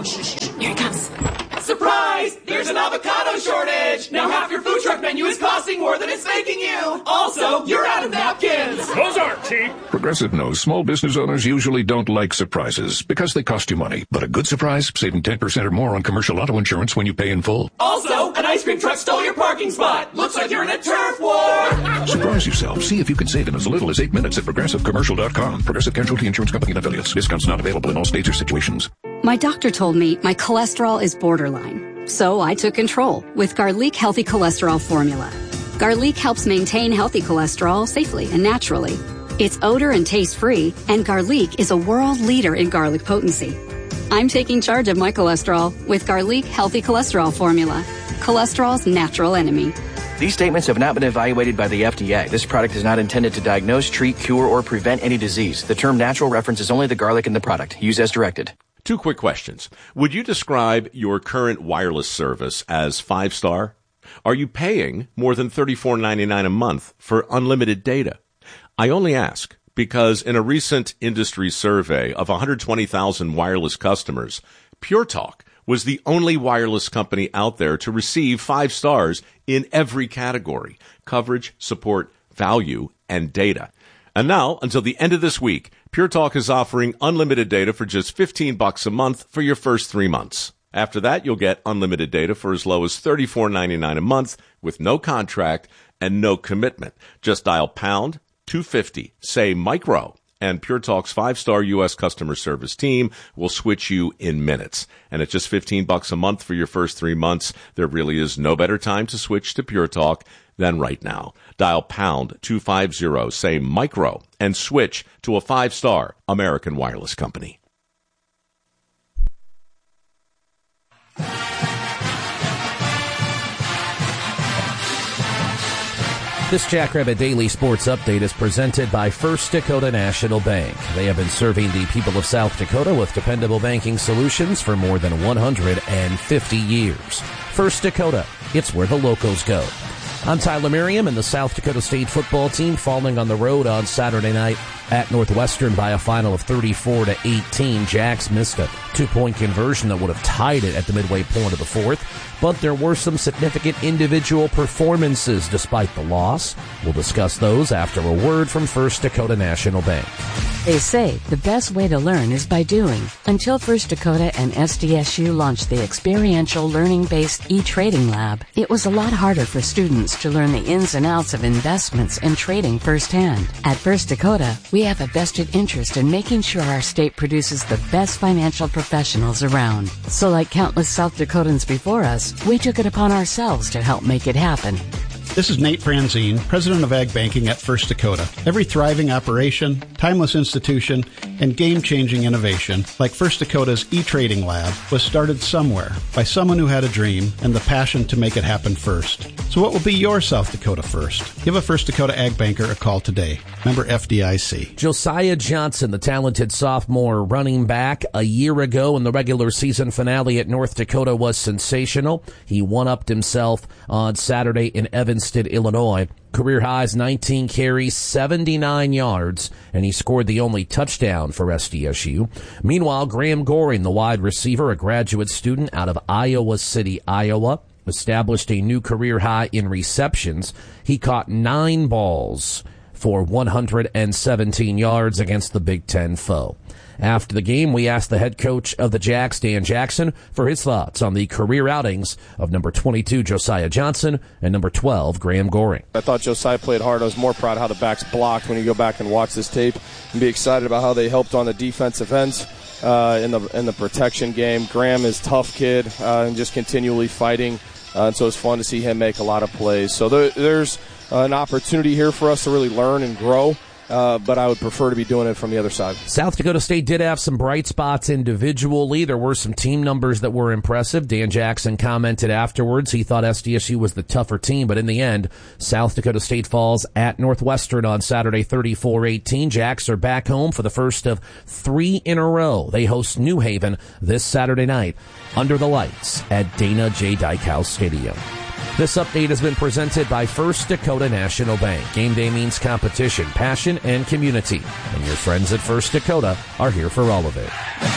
Here it comes. Surprise! There's an avocado shortage! Now half your food truck menu is costing more than it's making you! Also, you're out of napkins! Those aren't cheap! Progressive knows small business owners usually don't like surprises because they cost you money. But a good surprise, saving 10% or more on commercial auto insurance when you pay in full. Also, an ice cream truck stole your parking spot! Looks like you're in a turf war! Surprise yourself. See if you can save in as little as 8 minutes at ProgressiveCommercial.com. Progressive Casualty Insurance Company and affiliates. Discounts not available in all states or situations. My doctor told me my cholesterol is borderline. So I took control with Garlic Healthy Cholesterol Formula. Garlic helps maintain healthy cholesterol safely and naturally. It's odor and taste free, and Garlic is a world leader in garlic potency. I'm taking charge of my cholesterol with Garlic Healthy Cholesterol Formula. Cholesterol's natural enemy. These statements have not been evaluated by the FDA. This product is not intended to diagnose, treat, cure, or prevent any disease. The term natural references only the garlic in the product. Use as directed. 2 quick questions. Would you describe your current wireless service as 5-star? Are you paying more than $34.99 a month for unlimited data? I only ask because in a recent industry survey of 120,000 wireless customers, Pure Talk was the only wireless company out there to receive 5 stars in every category: coverage, support, value, and data. And now, until the end of this week, Pure Talk is offering unlimited data for just $15 a month for your first 3 months. After that, you'll get unlimited data for as low as $34.99 a month with no contract and no commitment. Just dial pound 250, say micro, and Pure Talk's 5-star U.S. customer service team will switch you in minutes. And at just $15 a month for your first 3 months, there really is no better time to switch to Pure Talk than right now. Dial pound 250, say micro, and switch to a 5-star American wireless company. This Jackrabbit Daily Sports Update is presented by First Dakota National Bank. They have been serving the people of South Dakota with dependable banking solutions for more than 150 years. First Dakota, it's where the locals go. I'm Tyler Merriam, and the South Dakota State football team falling on the road on Saturday night at Northwestern by a final of 34-18. Jacks missed a 2-point conversion that would have tied it at the midway point of the fourth, but there were some significant individual performances despite the loss. We'll discuss those after a word from First Dakota National Bank. They say the best way to learn is by doing. Until First Dakota and SDSU launched the experiential learning-based e-trading lab, it was a lot harder for students to learn the ins and outs of investments and trading firsthand. At First Dakota, we have a vested interest in making sure our state produces the best financial professionals around. So like countless South Dakotans before us, we took it upon ourselves to help make it happen. This is Nate Franzine, president of Ag Banking at First Dakota. Every thriving operation, timeless institution, and game-changing innovation, like First Dakota's e-trading lab, was started somewhere by someone who had a dream and the passion to make it happen first. So what will be your South Dakota first? Give a First Dakota Ag Banker a call today. Member FDIC. Josiah Johnson, the talented sophomore running back, a year ago in the regular season finale at North Dakota was sensational. He one-upped himself on Saturday in Evanston, Illinois. Career highs 19 carries, 79 yards, and he scored the only touchdown for SDSU. Meanwhile, Graham Goring, the wide receiver, a graduate student out of Iowa City, Iowa, established a new career high in receptions. He caught 9 balls for 117 yards against the Big Ten foe. After the game, we asked the head coach of the Jacks, Dan Jackson, for his thoughts on the career outings of number 22, Josiah Johnson, and number 12, Graham Goring. I thought Josiah played hard. I was more proud of how the backs blocked when you go back and watch this tape, and be excited about how they helped on the defensive ends in the protection game. Graham is a tough kid and just continually fighting, and so it's fun to see him make a lot of plays. So there's an opportunity here for us to really learn and grow. But I would prefer to be doing it from the other side. South Dakota State did have some bright spots individually. There were some team numbers that were impressive. Dan Jackson commented afterwards he thought SDSU was the tougher team, but in the end, South Dakota State falls at Northwestern on Saturday 34-18. Jacks are back home for the first of 3 in a row. They host New Haven this Saturday night under the lights at Dana J. Dykhouse Stadium. This update has been presented by First Dakota National Bank. Game day means competition, passion, and community. And your friends at First Dakota are here for all of it.